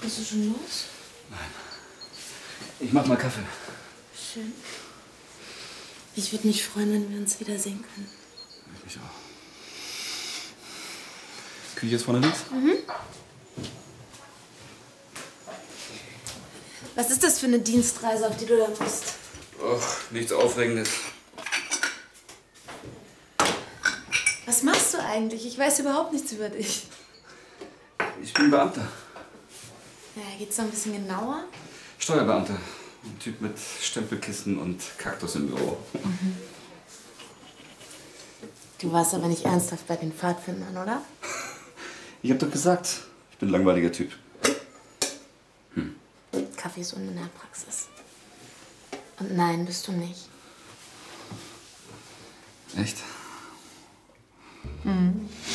Bist du schon los? Nein. Ich mach mal Kaffee. Schön. Ich würde mich freuen, wenn wir uns wiedersehen können. Ich mich auch. Küche jetzt vorne links? Mhm. Was ist das für eine Dienstreise, auf die du da musst? Och, nichts Aufregendes. Was machst du eigentlich? Ich weiß überhaupt nichts über dich. Ich bin Beamter. Ja, geht's noch ein bisschen genauer? Steuerbeamter. Ein Typ mit Stempelkissen und Kaktus im Büro. Mhm. Du warst aber nicht ernsthaft bei den Pfadfindern, oder? Ich hab doch gesagt, ich bin ein langweiliger Typ. Kaffee ist unten in der Praxis. Und nein, bist du nicht. Echt? Mhm.